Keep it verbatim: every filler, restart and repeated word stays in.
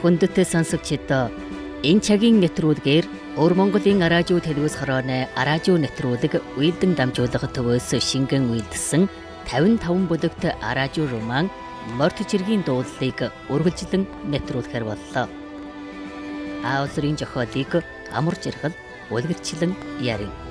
Хүндэт сонсогчид энэ цагийн нэвтрүүлгээр Өр Монголын араажуу телевиз хорооны араажуу нэвтрүүлэг Уйлдан дамжуулга төвөөс шингэн үйлдсэн тавин таван бүлэгт араажуу роман Морт чиргийн дуулалыг үргэлжлэн нэвтрүүлэхээр боллоо. Аавсрын зохиолыг амар жаргал үлгэрчлэн ярив.